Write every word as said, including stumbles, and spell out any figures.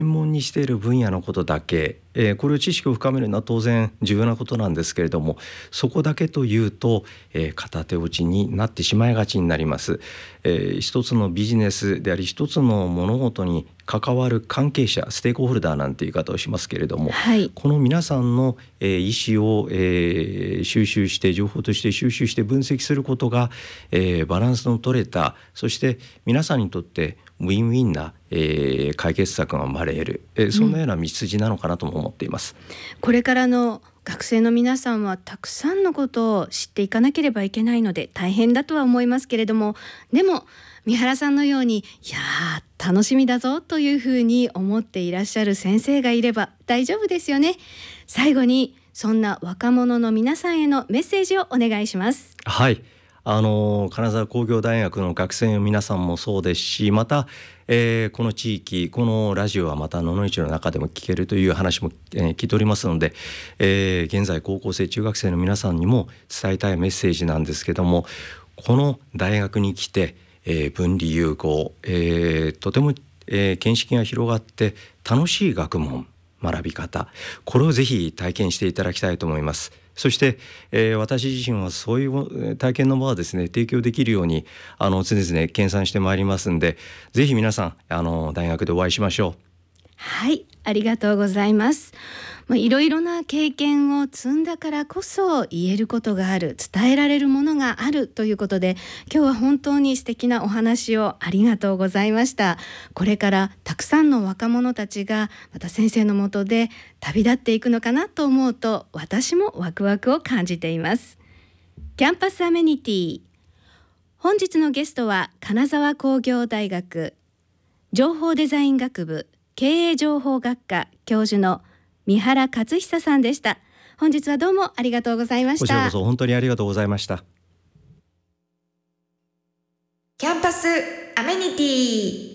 専門にしている分野のことだけ、えーこれを知識を深めるのは当然重要なことなんですけれども、そこだけというと、えー片手落ちになってしまいがちになります。えー一つのビジネスであり、一つの物事に関わる関係者、ステークホルダーなんて言い方をしますけれども、 はい。 この皆さんの、えー意思を、えー収集して情報として収集して分析することが、えーバランスの取れた、そして皆さんにとってウィンウィンな、えー解決策が生まれる、えーそんなような道筋なのかなとも思っています。 これからの学生の皆さんはたくさんのことを知っていかなければいけないので大変だとは思いますけれども、でも三原さんのようにいやー楽しみだぞというふうに思っていらっしゃる先生がいれば大丈夫ですよね。最後にそんな若者の皆さんへのメッセージをお願いします。 はい、あの金沢工業大学の学生の皆さんもそうですし、また、えーこの地域、このラジオはまた野々市の中でも聞けるという話も、えー聞いておりますので、えー現在高校生中学生の皆さんにも伝えたいメッセージなんですけども、この大学に来て、えー分離融合、えーとても、えー見識が広がって楽しい学問、学び方、これをぜひ体験していただきたいと思います。そして、えー私自身はそういうえー体験の場をですね提供できるようにあの常々研鑽してまいりますんで、ぜひ皆さんあの大学でお会いしましょう。 はい、ありがとうございます。まあ、いろいろな経験を積んだからこそ言えることがある、伝えられるものがあるということで、今日は本当に素敵なお話をありがとうございました。これからたくさんの若者たちがまた先生のもとで旅立っていくのかなと思うと、私もワクワクを感じています。キャンパスアメニティ、本日のゲストは金沢工業大学情報デザイン学部経営情報学科教授の三原勝久さんでした。本日はどうもありがとうございました。 こちらこそ本当にありがとうございました。 キャンパスアメニティ。